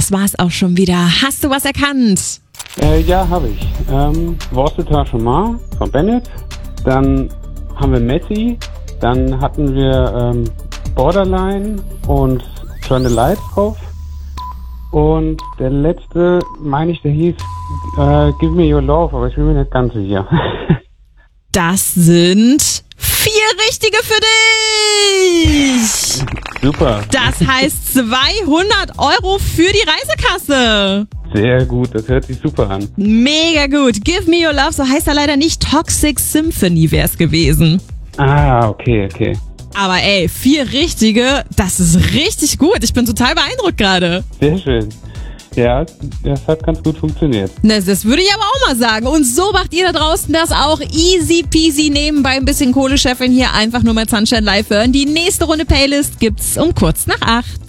das war's auch schon wieder. Hast du was erkannt? Ja, habe ich. What's the Tachement von Bennett. Dann haben wir Messi. Dann hatten wir Borderline und Turn the Lights drauf. Und der letzte, meine ich, der hieß Give Me Your Love, aber ich bin mir nicht ganz sicher. Das sind 4 richtige für dich. Super. Das heißt 200 € für die Reisekasse. Sehr gut, das hört sich super an. Mega gut. Give Me Your Love, so heißt er leider nicht. Toxic Symphony wäre es gewesen. Ah, okay. Aber ey, 4 richtige, das ist richtig gut. Ich bin total beeindruckt gerade. Sehr schön. Ja, das hat ganz gut funktioniert. Das würde ich aber auch mal sagen. Und so macht ihr da draußen das auch easy peasy nebenbei ein bisschen Kohle scheffeln hier. Einfach nur mal Sunshine Live hören. Die nächste Runde Playlist gibt's um kurz nach 8.